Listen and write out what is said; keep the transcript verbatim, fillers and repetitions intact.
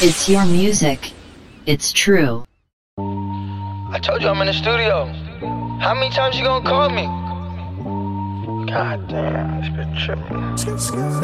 It's your music. It's true. I told you I'm in the studio. How many times you gonna call me? God damn, it's been tripping.